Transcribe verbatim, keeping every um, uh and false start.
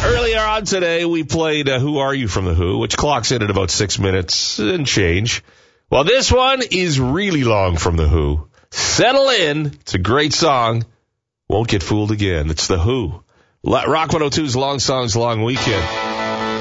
Earlier on today, we played uh, Who Are You from The Who, which clocks in at about six minutes and change. Well, this one is really long from The Who. Settle in. It's a great song. Won't get fooled again. It's The Who. Rock one oh two's Long Songs, Long Weekend.